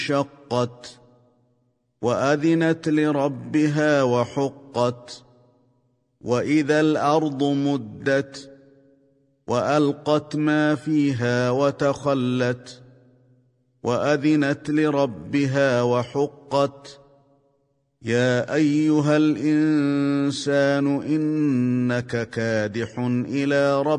انشقت وأذنت لربها وحقت وإذا الأرض مدت وألقت ما فيها وتخلت وأذنت لربها وحقت يا أيها الإنسان إنك كادح إلى ربك